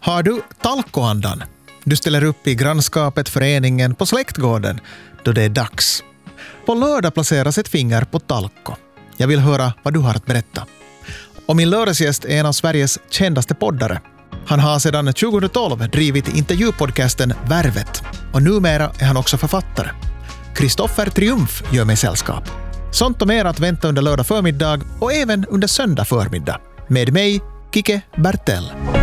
Har du talkoandan? Du ställer upp i grannskapet, föreningen, på släktgården då det är dags. På lördag placeras ett finger på talko. Jag vill höra vad du har att berätta. Och min lördagsgäst är en av Sveriges kändaste poddare. Han har sedan 2012 drivit intervjupodcasten Värvet. Och numera är han också författare. Kristoffer Triumf gör mig sällskap. Sånt och mer att vänta under lördag förmiddag och även under söndag förmiddag. Med mig, Kike Bertell.